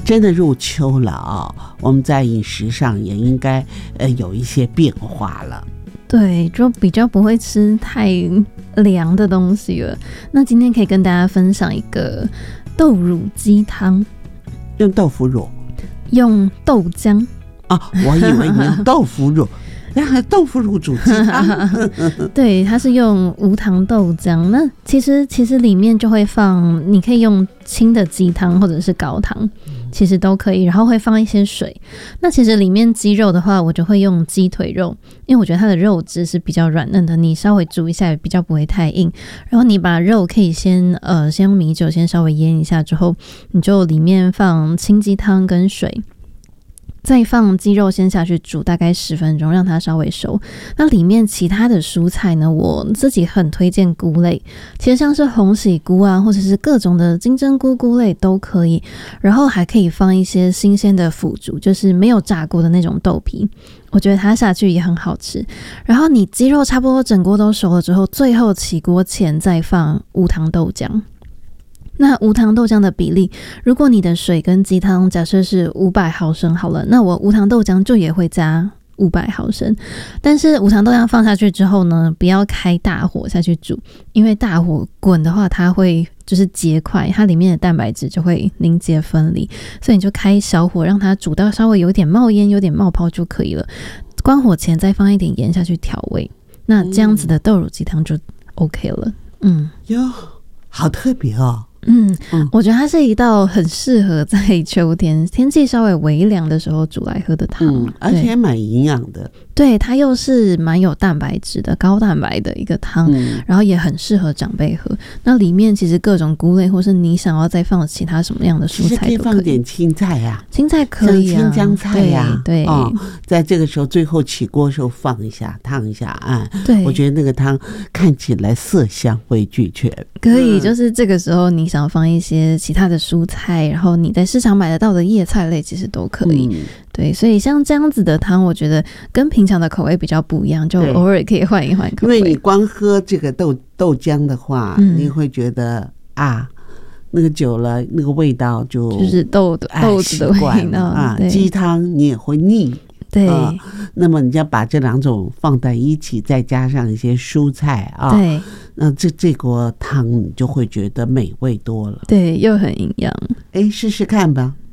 真的入秋了啊，我们在饮食上也应该有一些变化了。 对，就比较不会吃太凉的东西了。那今天可以跟大家分享一个豆乳鸡汤。 用豆腐乳？ 用豆浆啊，我以为你用豆腐乳。豆腐乳煮鸡汤对，它是用无糖豆浆。那其实里面就会放，你可以用清的鸡汤或者是高汤，其实都可以，然后会放一些水。那其实里面鸡肉的话，我就会用鸡腿肉，因为我觉得它的肉质是比较软嫩的，你稍微煮一下也比较不会太硬。然后你把肉可以先用米酒先稍微腌一下之后，你就里面放清鸡汤跟水，再放鸡肉先下去煮大概10分钟，让它稍微熟。那里面其他的蔬菜呢，我自己很推荐菇类，其实像是红喜菇啊，或者是各种的金针菇菇类都可以。然后还可以放一些新鲜的腐竹，就是没有炸过的那种豆皮，我觉得它下去也很好吃。然后你鸡肉差不多整锅都熟了之后，最后起锅前再放无糖豆浆。那无糖豆浆的比例，如果你的水跟鸡汤假设是500毫升好了，那我无糖豆浆就也会加500毫升。但是无糖豆浆放下去之后呢，不要开大火下去煮，因为大火滚的话，它会就是结块，它里面的蛋白质就会凝结分离，所以你就开小火让它煮到稍微有点冒烟、有点冒泡就可以了。关火前再放一点盐下去调味，那这样子的豆乳鸡汤就 OK 了。 哟，好特别哦。 我觉得它是一道很适合在秋天天气稍微微凉的时候煮来喝的汤， 而且还蛮营养的。 对，它又是蛮有蛋白质的，高蛋白的一个汤，然后也很适合长辈喝。那里面其实各种菇类，或是你想要再放其他什么样的蔬菜都可以， 其实可以放点青菜呀， 青菜可以啊， 像青江菜呀， 对， 在这个时候最后起锅的时候放一下，烫一下， 对， 我觉得那个汤看起来色香味俱全。 可以，就是这个时候你想放一些其他的蔬菜，然后你在市场买得到的叶菜类其实都可以。对，所以像这样子的汤，我觉得跟平常的口味比较不一样，就偶尔可以换一换口味。 因为你光喝这个豆浆的话，你会觉得那个久了那个味道就是豆子的味道鸡汤你也会腻。 对， 那么你要把这两种放在一起，再加上一些蔬菜对， 那这锅汤你就会觉得美味多了。 对，又很营养。 试试看吧。